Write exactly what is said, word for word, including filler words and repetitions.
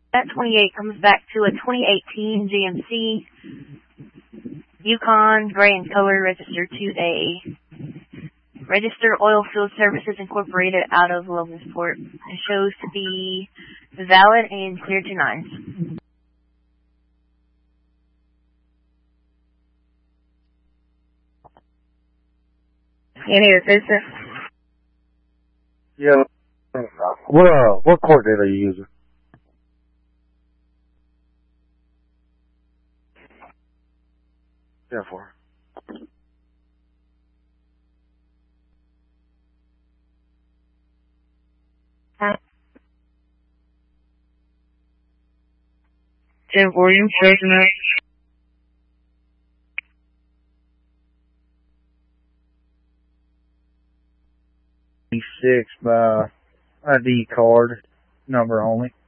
That twenty-eight comes back to a twenty eighteen G M C Yukon, gray in color, register two A. Register Oil Field Services Incorporated out of Logansport. It shows to be valid and clear to nines. Any assistance? Yeah. What uh, what coordinate are you using? Yeah, for. Ten four, you checking that? Six by I D card number only.